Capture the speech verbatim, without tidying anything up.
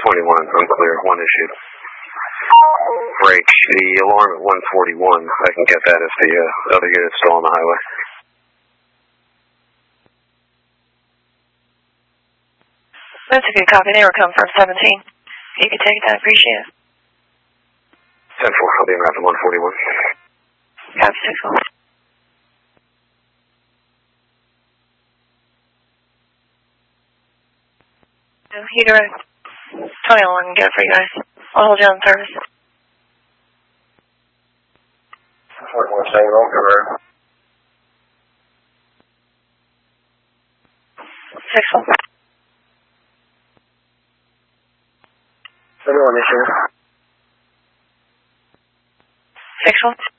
twenty-one, unclear, one issue. Break. The alarm at one forty-one, I can get that if the uh, other unit's still on the highway. That's a good copy. They were coming from seventeen. You could take that. Appreciate it. ten four, I'll be in rapid one forty-one. Copy, six one. You direct. twenty-one, get it for you guys. I'll hold you on service. forty-one, staying on cover. six one. seventy-one issue. six one.